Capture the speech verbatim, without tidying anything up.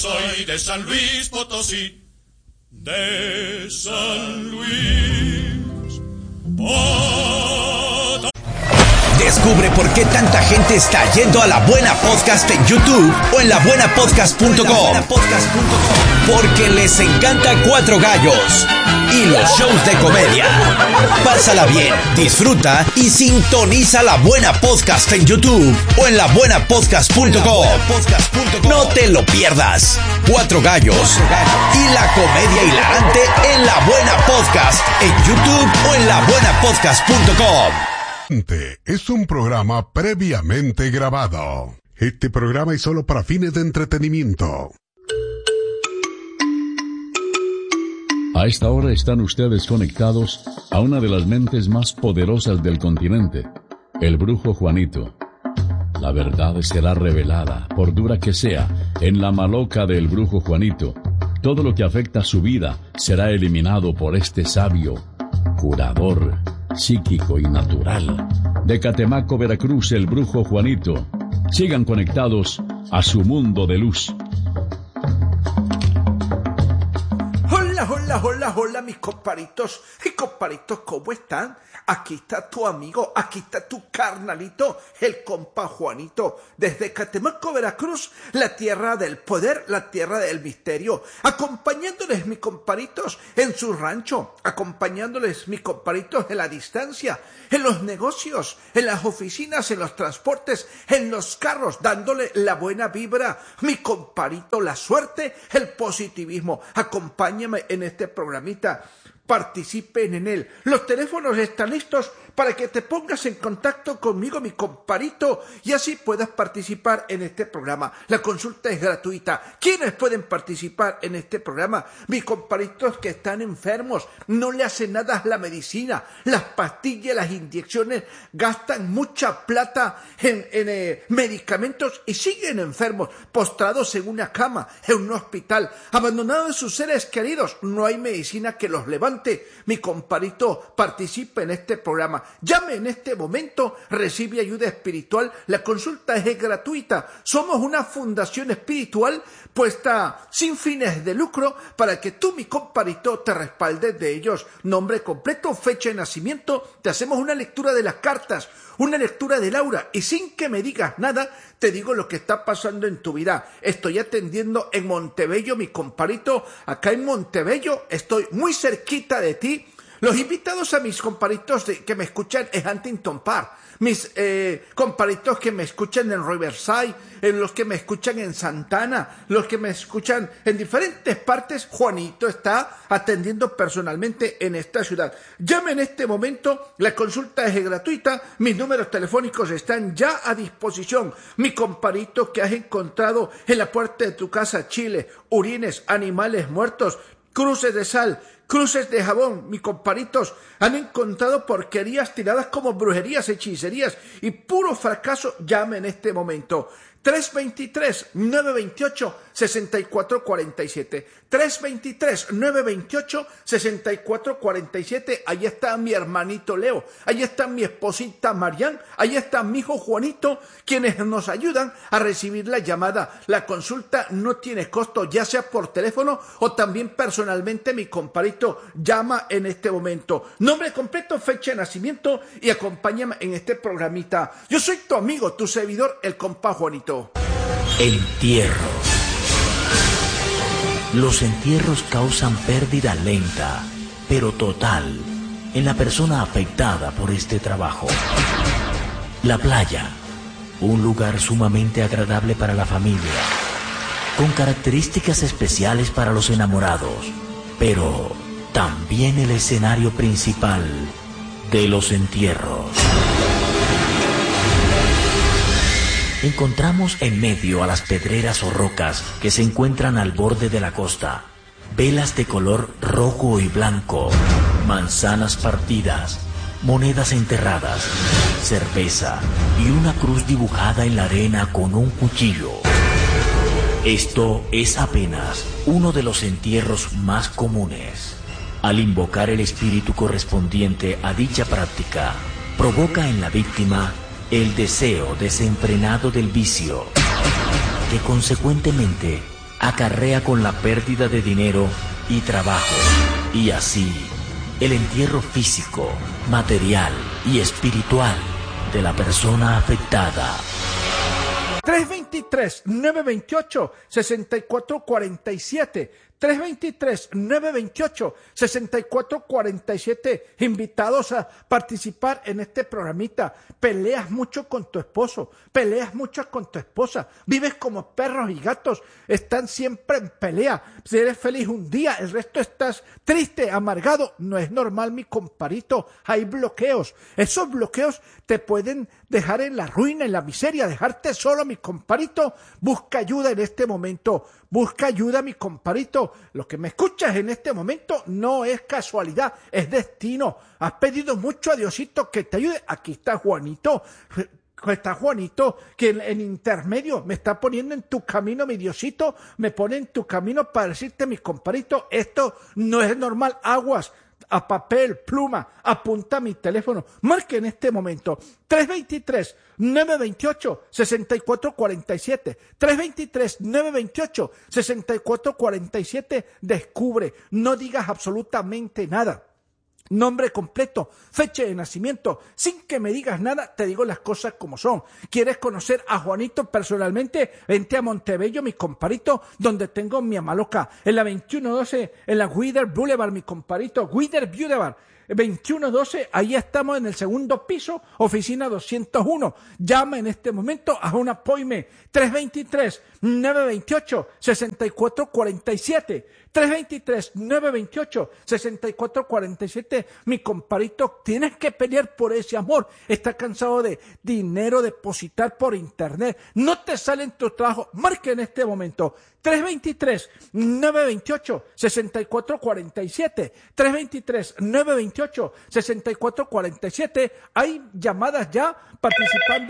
Soy de San Luis Potosí, de San Luis Potosí. Descubre por qué tanta gente está yendo a La Buena Podcast en YouTube o en la buena podcast punto com. Porque les encanta Cuatro Gallos y los shows de comedia. Pásala bien, disfruta y sintoniza La Buena Podcast en YouTube o en la buena podcast punto com. No te lo pierdas. Cuatro Gallos y la comedia hilarante en La Buena Podcast en YouTube o en la buena podcast punto com. Es un programa previamente grabado. Este programa es solo para fines de entretenimiento. A esta hora están ustedes conectados a una de las mentes más poderosas del continente, el brujo Juanito. La verdad será revelada, por dura que sea, en la maloca del brujo Juanito. Todo lo que afecta a su vida será eliminado por este sabio, curador, psíquico y natural. De Catemaco, Veracruz, el brujo Juanito. Sigan conectados a su mundo de luz. Hola, hola, hola, hola, mis comparitos y comparitos, ¿cómo están? Aquí está tu amigo, aquí está tu carnalito, el compa Juanito, desde Catemaco, Veracruz, la tierra del poder, la tierra del misterio, acompañándoles, mis comparitos, en su rancho, acompañándoles, mis comparitos, en la distancia, en los negocios, en las oficinas, en los transportes, en los carros, dándole la buena vibra, mi comparito, la suerte, el positivismo. Acompáñame en este programita. Participen en él. Los teléfonos están listos para que te pongas en contacto conmigo, mi comparito, y así puedas participar en este programa. La consulta es gratuita. ¿Quiénes pueden participar en este programa? Mis comparitos que están enfermos, no le hace nada la medicina, las pastillas, las inyecciones, gastan mucha plata en, en eh, medicamentos y siguen enfermos, postrados en una cama, en un hospital, abandonados de sus seres queridos. No hay medicina que los levante. Mi comparito, participe en este programa. Llame en este momento, recibe ayuda espiritual. La consulta es gratuita. Somos una fundación espiritual puesta sin fines de lucro para que tú, mi comparito, te respaldes de ellos. Nombre completo, fecha de nacimiento. Te hacemos una lectura de las cartas, una lectura del aura, y sin que me digas nada, te digo lo que está pasando en tu vida. Estoy atendiendo en Montebello, mi comparito, acá en Montebello, estoy muy cerquita de ti. Los invitados a mis comparitos de, que me escuchan en Huntington Park, mis eh, comparitos que me escuchan en Riverside, en los que me escuchan en Santana, los que me escuchan en diferentes partes, Juanito está atendiendo personalmente en esta ciudad. Llame en este momento, la consulta es gratuita, mis números telefónicos están ya a disposición. Mi comparito que has encontrado en la puerta de tu casa, chile, orines, animales muertos, cruces de sal, cruces de jabón, mis comparitos, han encontrado porquerías tiradas como brujerías, hechicerías y puro fracaso. Llame en este momento. tres dos tres, nueve dos ocho, seis cuatro cuatro siete. tres dos tres, nueve dos ocho, seis cuatro cuatro siete. Ahí está mi hermanito Leo. Ahí está mi esposita Marian. Ahí está mi hijo Juanito, quienes nos ayudan a recibir la llamada. La consulta no tiene costo, ya sea por teléfono o también personalmente. Mi comparito, llama en este momento. Nombre completo, fecha de nacimiento y acompáñame en este programita. Yo soy tu amigo, tu servidor, el compa Juanito. Entierros. Los entierros causan pérdida lenta, pero total, en la persona afectada por este trabajo. La playa, un lugar sumamente agradable para la familia, con características especiales para los enamorados, pero también el escenario principal de los entierros. Encontramos en medio a las pedreras o rocas que se encuentran al borde de la costa, velas de color rojo y blanco, manzanas partidas, monedas enterradas, cerveza y una cruz dibujada en la arena con un cuchillo. Esto es apenas uno de los entierros más comunes. Al invocar el espíritu correspondiente a dicha práctica, provoca en la víctima el deseo desenfrenado del vicio, que consecuentemente acarrea con la pérdida de dinero y trabajo, y así el entierro físico, material y espiritual de la persona afectada. tres dos tres, nueve dos ocho, seis cuatro cuatro siete. tres dos tres, nueve dos ocho, seis cuatro cuatro siete. Invitados a participar en este programita. Peleas mucho con tu esposo, peleas mucho con tu esposa, vives como perros y gatos, están siempre en pelea. Si eres feliz un día, el resto estás triste, amargado. No es normal, mi comparito. Hay bloqueos. Esos bloqueos te pueden dejar en la ruina, en la miseria, dejarte solo, mi comparito. Busca ayuda en este momento. Busca ayuda, mi comparito. Lo que me escuchas en este momento no es casualidad, es destino. Has pedido mucho a Diosito que te ayude. Aquí está Juanito. Está Juanito, que en, en intermedio me está poniendo en tu camino, mi Diosito. Me pone en tu camino para decirte, mi comparito, esto no es normal. Aguas. A papel, pluma, apunta mi teléfono. Marque en este momento tres dos tres, nueve dos ocho, seis cuatro cuatro siete. tres dos tres, nueve dos ocho, seis cuatro cuatro siete. Descubre, no digas absolutamente nada. Nombre completo, fecha de nacimiento, sin que me digas nada, te digo las cosas como son. ¿Quieres conocer a Juanito personalmente? Vente a Montebello, mi comparito, donde tengo mi amaloca, en la veintiuno doce, en la Wither Boulevard, mi comparito, Wither Boulevard. veintiuno doce, ahí estamos en el segundo piso, oficina doscientos uno. Llama en este momento a un appointment tres dos tres, nueve dos ocho, seis cuatro cuatro siete. tres dos tres, nueve dos ocho, seis cuatro cuatro siete. Mi comparito, tienes que pelear por ese amor. Estás cansado de dinero depositar por internet. No te salen tus trabajos. Marca en este momento tres dos tres, nueve dos ocho, seis cuatro cuatro siete. tres dos tres, nueve dos ocho, seis cuatro cuatro siete. Hay llamadas ya participando